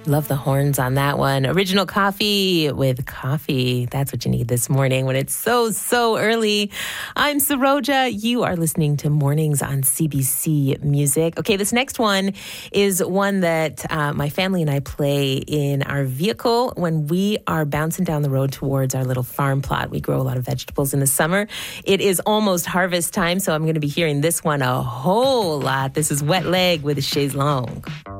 Love the horns on that one. Original Coffee with coffee. That's what you need this morning when it's so early. I'm Saroja. You are listening to Mornings on CBC Music. Okay, this next one is one that my family and I play in our vehicle when we are bouncing down the road towards our little farm plot. We grow a lot of vegetables in the summer. It is almost harvest time, so I'm going to be hearing this one a whole lot. This is Wet Leg with Chaise Longue.